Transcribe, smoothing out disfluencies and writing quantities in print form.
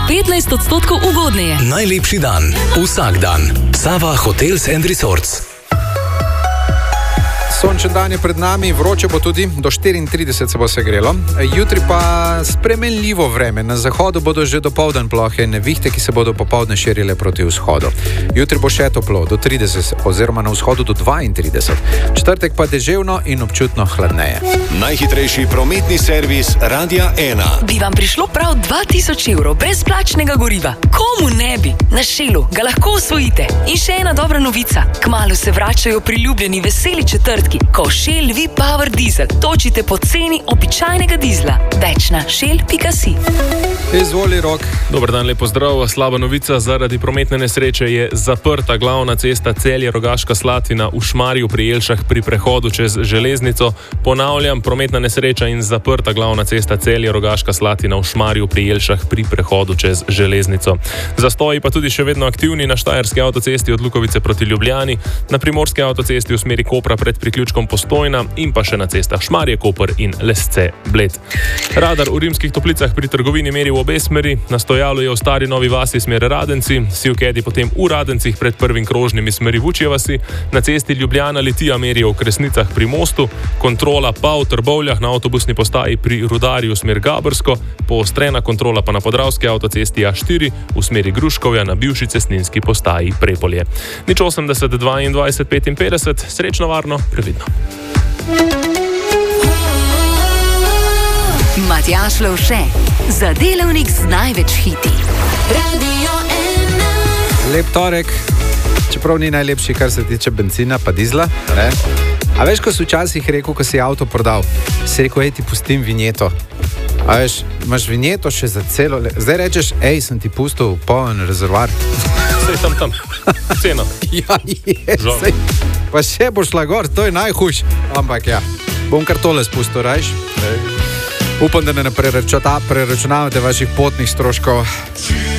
15% ugodneje. Najlepši dan, vsak dan. Sava Hotels & Resorts. Sončen dan je pred nami, vroče bo tudi, do 34 se bo segrelo. Jutri pa spremenljivo vreme. Na zahodu bodo že dopoldan plohe nevihte, ki se bodo popoldne širile proti vzhodu. Jutri bo še toplo, do 30, oziroma na vzhodu do 32. Četrtek pa deževno in občutno hladneje. Najhitrejši prometni servis Radia 1. Bi vam prišlo prav 2000 evrov brezplačnega goriva? Komu ne bi? Na Shellu ga lahko osvojite. In še ena dobra novica. Kmalu se vračajo priljubljeni veseli četrtki, ko Shell V-Power Diesel točite po ceni običajnega dizla. Več na shell.si. Izvoli, Rok. Dober dan, lepo zdrav. Slaba novica, zaradi prometne nesreče je zaprta glavna cesta Celje-Rogaška Slatina v Šmarju pri Jelšah pri prehodu čez železnico. Ponavljam, prometna nesreča in zaprta glavna cesta Celje-Rogaška Slatina v Šmarju pri Jelšah pri prehodu čez železnico. Zastoji pa tudi še vedno aktivni na Štajerski avtocesti od Lukovice proti Ljubljani, na Primorski avtocesti v smeri Kopra pred priključkom Postojna in pa še na cestah Šmarje, Koper in Lesce, Bled. Radar v Rimskih Toplicah pri trgovini meri v obe smeri, na stojalu je v Stari Novi Vasi smer Radenci, Sivkedi potem v Radencih pred prvim krožnim iz smeri Vučje vasi, na cesti Ljubljana Litija merijo v Kresnicah pri mostu, kontrola pa v Trbovljah na avtobusni postaji pri Rudarju smer Gabrsko, poostrena kontrola pa na Podravski avtocesti A4 v smeri Gruškovja na bivši cestninski postaji Prepolje. 080 22 55, srečno, varno, previdno. Matjaž Lovše, za delavnik z največ hiti. Radio 1. Lep torek, čeprav ni najlepši, kar se tiče benzina pa dizla, ne? A veš, ko si včasih rekel, ko si avto prodal, si rekel, ej, ti pustim vinjeto. A veš, imaš vinjeto še za celo leto. Zdaj rečeš, ej, sem ti pustil poln rezervoar. Sej tam, cena. Ja, je, pa še boš šla gor, to je najhujš. Ampak ja, bom kar tole spustil, rajš. Upam, da ne preračunavate vaših potnih stroškov.